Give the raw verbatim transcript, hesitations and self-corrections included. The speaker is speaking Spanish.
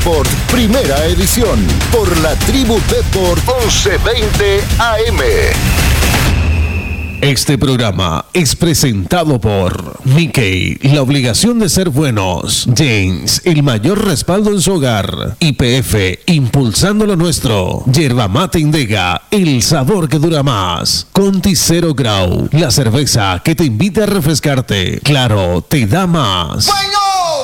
Deport, primera edición, por la Tribu Deport once veinte A M. Este programa es presentado por Mickey, la obligación de ser buenos. James, el mayor respaldo en su hogar. Y P F, impulsando lo nuestro. Yerba Mate Indega, el sabor que dura más. Conti Zero Grau, la cerveza que te invita a refrescarte. Claro, te da más. ¡Bueno!